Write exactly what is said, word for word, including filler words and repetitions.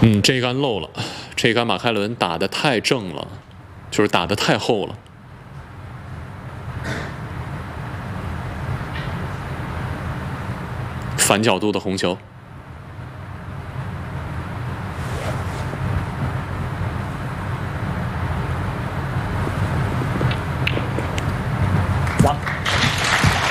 嗯，这一杆漏了，这一杆马开伦打得太正了，就是打得太厚了。反角度的红球。